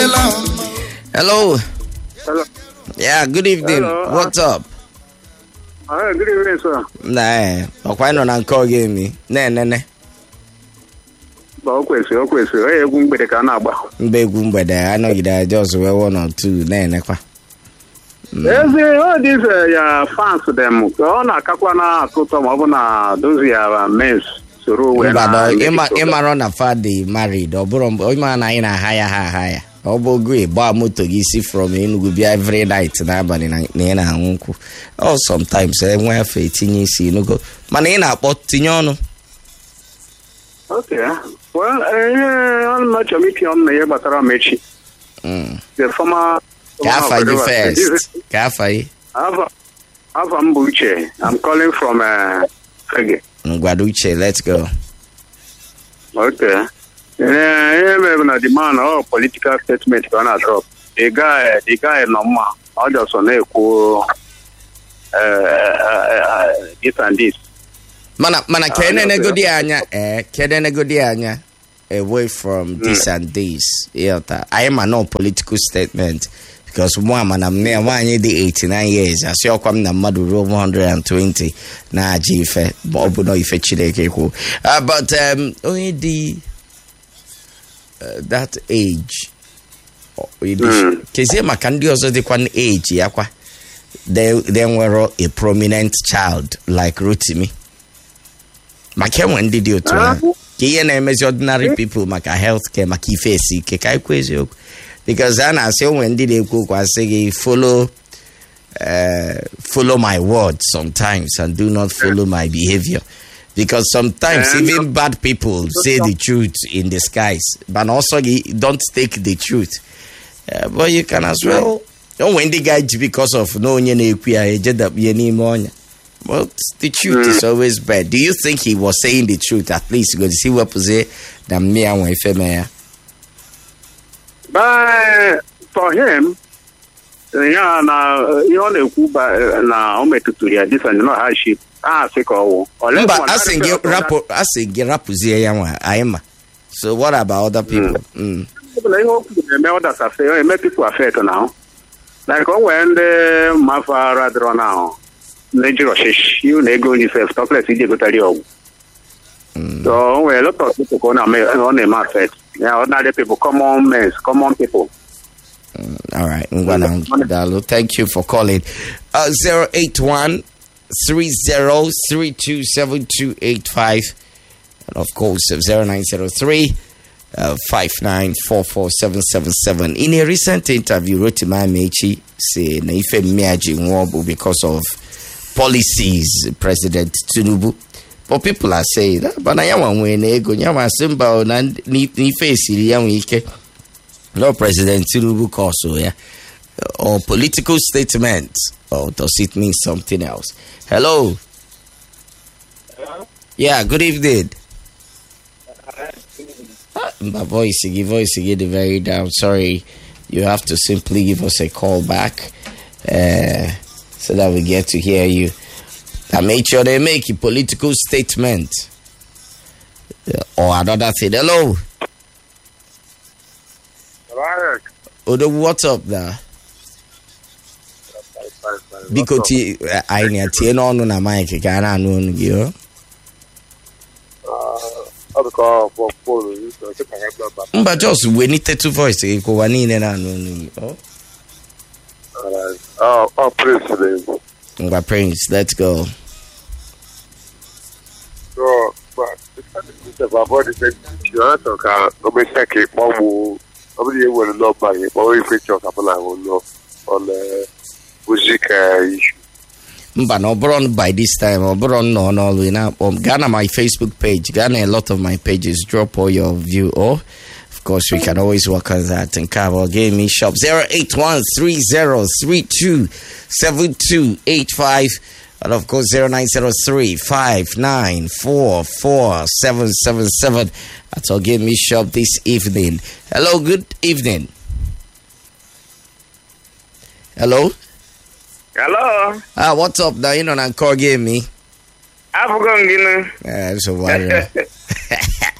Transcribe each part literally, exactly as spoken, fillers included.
Hello. Hello. Yeah, good evening. Hello. What's up? Uh, good evening, sir. Nah, ọkwa nọ na nke oge mi. Ne ne ne. Ba o kwesịrị o kwesịrị onye egwu mgbede ka a na-agba. Mba egwu mgbede anọgide just wee one or two ne ne kwa. Ezi ọ dịze ya fans dem ka ọ na-akakwa na atụtọ ma ọ bụ na dozi ya mens soro wee Mba na do ịma ịmara na fadi married ọ bụrụ mgbe ịma na anyị na-aha ya ha aha ya. Ọ bụ ogo ịgba moto gị si from Enugu bịa every night n'abalị na ị na-anwụ nkwụ. Ọ sometimes enwe afọ etinye isi Enugu mana ị na-akpọ tinye ọnụ. Okay. Well, eh ọ na-achọ m ike ọnụ na ihe gbasara Mechi. Mm. The former Kafa you first. Kafa you. Ava Ava Mbuche. I'm calling from uh, Fege. Ngwaduche, let's go. Okay. Yeah, na the man or political statement gonna drop. The guy, the guy normal. I just want to go uh this and this. Mana mana kene negodi anya eh kene negodi anya away from this mm. and this. Yeah, I am a no political statement because one man I'm near one the eighty-nine years. I see come na madu room one hundred twenty na jife but no ife chileke ko. Uh, but um only the Uh, that age kezi maka ndị ọzọ dịkwa age ya kwa they they were a prominent child like Rotimi maka enwe ndị dị otu ha ka ihe na-emezi ordinary people maka healthcare maka ife esi ike ka ikwu eziokwu because a na-asị onwe ndị na-ekwu okwu asị gị follow uh, follow my words sometimes and do not follow my behavior. Because sometimes and even bad people say the truth in disguise, but also you don't take the truth. Uh, but you can as well. Don't when the guy because of no one anymore. But the truth is always bad. Do you think he was saying the truth at least? Because see what say than me and my family. But for him, yeah, now you only Cuba now ome tuturia this and not hardship. Ah, seko. But I think you rap I think you rap ya I am. So what about other people? Mm. Mm. Others are say make people affect now. Like when the mafa radro now. Nejiro shish you nego yourself talk less you go tell you. So when a lot of people go on on a market. Yeah, ordinary people, common men, common people. Mm, all right, Ngwana, thank you for calling. Uh, zero eight one three zero three two seven two eight five, and of course zero nine zero three five nine four four seven seven seven. In a recent interview, Rotimi Amaechi say na ife miaji nwobu because of policies President Tinubu. But people are saying that, but I am one way nego nyama simba na ni ni face ya ike. No President Tinubu also, yeah. Or political statement, or does it mean something else? Hello. Hello? Yeah, good evening. Uh, my voice, your voice is getting very down. Sorry, you have to simply give us a call back uh, so that we get to hear you. And make sure they make a political statement uh, or another thing. Hello. Right. Odo, what's up there? Because I need to know on a mic. I can't know you. But just we need to voice. Go on in and on. Oh, oh, oh, Prince. Oh, Prince, let's go. So, but it's about what is it? You are talking about second, Mamu. Nobody will know by it, but we feature a couple of on the music issue. But no, Bron by this time, or Bron no, no, we now. Um, Ghana, my Facebook page, Ghana, a lot of my pages. Drop all your view, or of course, we can always work on that and cover gaming shop zero eight one three zero three two seven two eight five. And of course, zero nine zero three five nine four four seven seven seven. That's our game me shop this evening. Hello, good evening. Hello. Hello. Ah, what's up now? You know, I'm call game me. I'm going to Yeah, so what?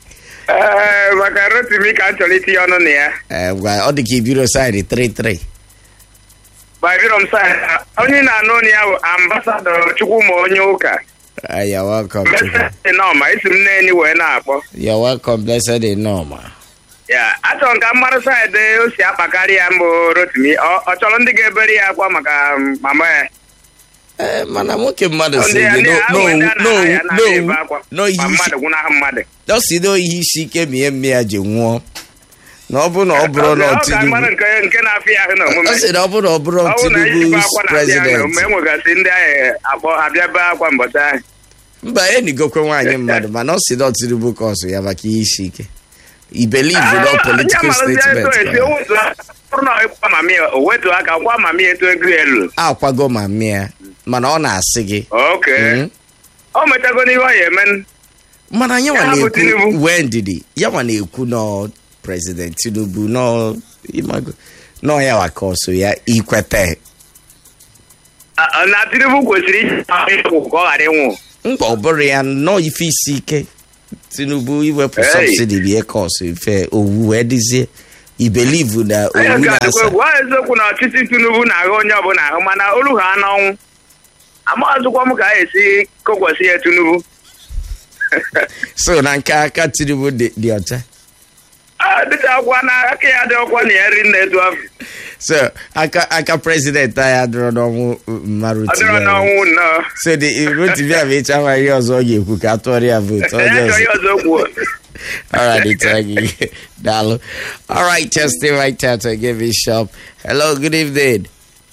ee maka Rotimi ka m chọrọ itinye ọnụ na ya Eh, gwa ọ dị ka ibiro side three three. babiro m sa onye na-anụ na ya bụ ambasadọ Chukwuma onye ụka Ah, you're welcome. Blessed Nneoma isi m nne wee na-akpọ You're welcome, blessed Nneoma. ya achọrọ ka mmadụ saịdị o si akpakarị ya mbụ Rotimi ọ ọ chọrọ ndị ga-ebere ya akwa maka um, mama ya Eh, mana nwoke mmadụ Ndị si ya- gị ndị no ya no ahụ ndị a no na-ahụ ya na-ebe no akwa no ihe ma isi mmadụ gwụnahụ mmadụ ọ si na ihe isi ike mie mme ya ji nwụọ na ọ bụrụ na ọ bụrụ na Ọ ọ ka Tinubu mmadụ nke nke na-afịa ahụ n'omume ọ sị na ọ bụrụ na ọ bụrụ ọ bụ na ejikwa Tinubu akwa na-abịa ahụ president n'omume enwegasị ndị ahụ akpọ abịa bee akwa mbọchị ahụ mba enigokwe nwaanyị mmadụ mana ọ si na ọ Tinubu ka ọ so ya maka ihe isi ike i believe no political statement bụrụ na ịkwa mami ya o wetu aka kwa mami ya etu ego elu akwago ma mmịa mana ọ na-asị gị oke Mm. o metago n'ihe ọ ya eme mana ya nwa Ya bụ na-ekwu Tinubu. wee ndidi ya nwa na-ekwu nọ president Tinubu nọ ịmago nọ ya wa ka ọ so ya ikwete A- na Tinubu kwesịrị iji ịkwụ ka ọ ghara ịnwụ mkpa ọ bụrụ ya nọ ife isi ike Tinubu iwepụ Hey. subsidi bie kọsụ ife owu wee dịzie i believe na onye owu ga-adịkwa na-asa egwu ọ eziokwu na ọchịchị Tinubu na-ahụ onye ọbụla ahụ mana olu ha n'ọnwụ amaghịzikwa m ka a esi kokwasị ya Tinubu so na nke aka Tinubu dị dị ọcha Ah, dịka ọkwa na aka ya dị ọkwa na ya ri nna etu afọ so aka aka president anyị adịrọ n'ọnwụ mmarụ ọ dịrọ n'ọnwụ nnọọ so the Rotimi a ịcha nwa ihe ọzọ ọ ga-ekwu ka a tụọrọ ya vote ya ọ chọrọ ihe ọzọ kwuo all right it's okay Dalo. All right, just stay right there to give me shop. Hello, good evening.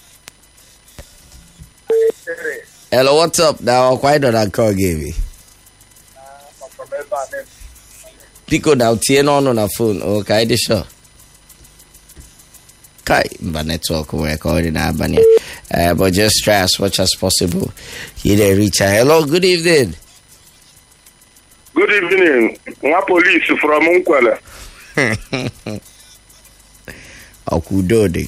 Hello, what's up now? Why don't I call give me? Pico now tie no on a phone. Okay, the show. Kai, but network work already now, uh, but just try as much as possible. You there, Richard. Hello, good evening. Good evening. Nwa police from Nkwele. Okudode.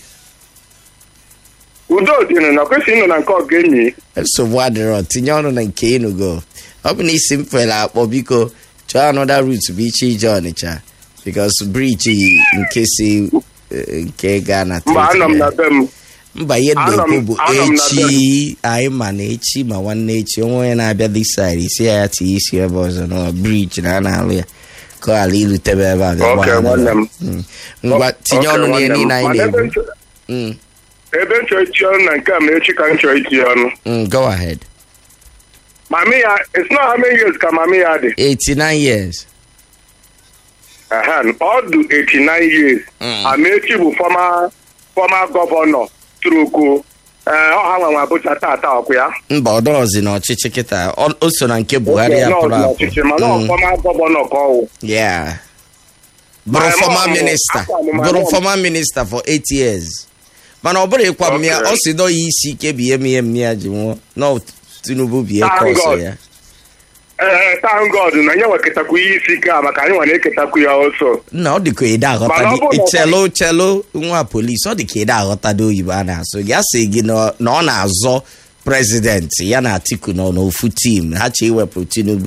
Udo dị na kwesị ịnọ na nke ọga enyi. Nsogbu adịrọ tinye ọnụ na nke ịnụ go ọ bụ na isi m fere akpọ biko chọọ another route bụ iche ije Ọnịcha because bridge nke si eh, nke gaa na Mba anọ m na be m. mba ihe Anọ m- na-ekwu bụ anọ m na echi anyị ma na echi ma nwanne echi onwe onye na-abịa this side isi ya ya tinye isi ebe ọzọ na bridge na a na-alụ ya ka ọ ghara ilutebe ebe a bịa Okay, gbaa nwanne m. Mm. ngwa tinye Okay, ọnụ n'ihe nwanne m. niile anyị Mana ebe na-ekwu m chọ- Mm, ebe m chọrọ iti ọnụ na nke a ma echi ka m chọrọ iti ọnụ. mm, go ahead Mami ya, it's not how many years ka mami ya dị. eighty-nine years Aha, ọ dị eighty-nine years. Mm. Amaechi bụ former former gọvanọ Turuku. Ọha nwa nwa Abuja tata ọkụ ya. mba ọ dọrọzi n'ọchịchị kịta ọ o so na nke Buhari Okay, apụrụ nọ apụ n'ọchịchị, mana ọ Mm, former gọvanọ ka ọ wụ. yeah. bụrụ Ma- former ma- minister afọ ọmụmụ bụrụ anọ. former minister for eight years mana ọ bụrụ ịkwa mmịa Okay. ọ si dọ ya isi ike bụ ihe m ihe mmịa ji nwụọ na Tinubu bụ ihe Thank ka ọsọ God. ya Ee, thank God na anyị nweketakwu ihe isi ike a maka anyị nwa na-eketakwu ya ọsọ. nna ọ dịka ede aghọta Mana ọ bụrụ gị na- chelo chelo nwa polisi ọ dịka ede aghọtado oyibo a na-asụ gị a sị gị na ọ- na ọ na-azọ prezidenti ya na Atiku nọ n'ofu tim ha chọ iwepụ Tinubu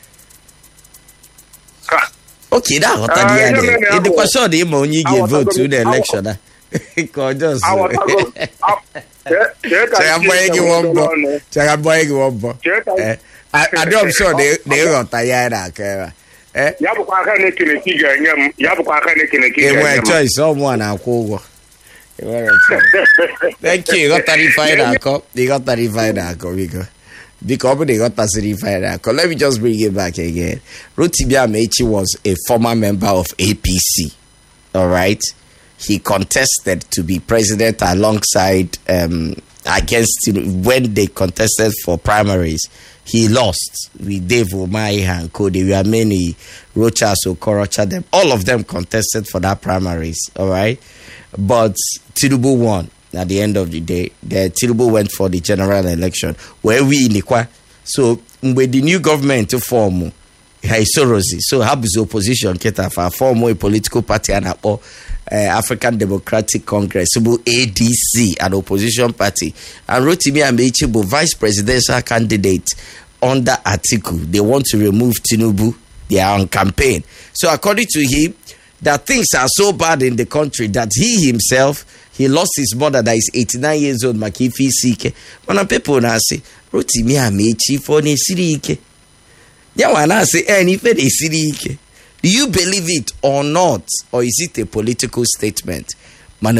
Ka- oke ede aghọta dị ya Ah, ihe dị mere ya bụ- ịdịkwa shọ dị ịma onye ị ga-evotu Aghọtago m- na elekshọn a ka ọjọọ aghọtago m. A- chee- chee ka chega isi mbọnye gị ike wọ m mbọ n'ọnụ. chega mbọnye gị wọ mbọ Chee ka- adịọ m shọ na ịghọta ya na-aka ebe a Eh, Ya bụkwa aka na-ekene ka ị ga-enye m. Ya bụkwa aka na-ekene ka ị enwe ga-enye m. choice ọmụ a na-akwụ ụgwọ enwere choice. Thank you ịghọtara ife anyị na-akọ ịghọtara ife anyị na-akọ biko biko ọ bụ na ịghọtasịrị ife anyị na-akọ let me just bring it back again. Rotimi Amaechi was a former member of A P C, all right. He contested to be president alongside um against when they contested for primaries. He lost with Dave Umahi and Co. There were many, Rochas, Okorocha, them. All of them contested for that primaries, all right? But Tinubu won at the end of the day. The Tinubu went for the general election where we in the so with the new government to form, Haisorozi, so Habs opposition keta for form a political party and uh, African Democratic Congress, A D C, an opposition party, and Rotimi Amaechi, vice presidential candidate under Atiku. They want to remove Tinubu They are on campaign. So according to him, that things are so bad in the country that he himself, he lost his mother that is eighty-nine years old, Makifi Sike. When people now say, Rotimi Amechi for ne Sirike. Yeah, when I say, any for ne Sirike. Do you believe it or not? Or is it a political statement? That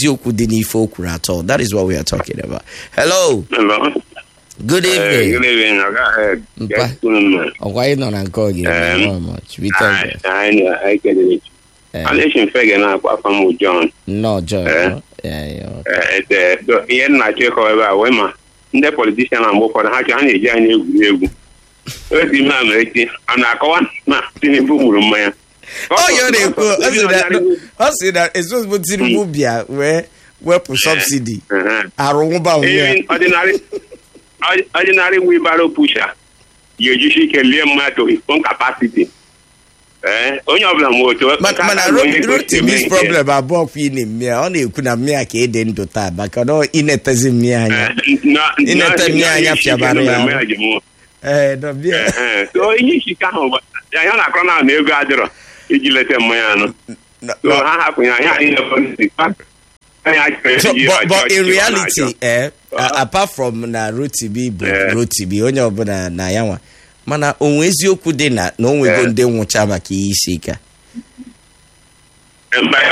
is what we are talking about. Hello. Hello. Good evening. Uh, good evening. I got heard. Yes, oh, why you not call you? How much? We talk. I know. I get it. I'm listening to now from John. No, John. Uh, yeah, yeah. Okay. Uh, the yeah, na check over women. The politician and for the hack and the Johnny. Where's the man? I'm not going. Ma, sini bumu man. Oh, you're the cool. I see that. I see that. It's just what in Mubia where where for subsidy. I remember. Ordinary, ordinary wheelbarrow pusher. You usually can limit to his own capacity. Eh? Only of them motor. But man, I wrote this problem about feeling me. Only could have me a kid into that, but I know in a peasant me. In a time, Eh, no bien. Eh, so you she can over. I am not going to never gather. You let them man. So I have in the so, but, but in reality, eh, uh, apart from na Rotibi, Rotibi, onye obuna na yawa. Mana onwezi okwu dị na na onwe go ndị nwụcha maka ihe isi ike.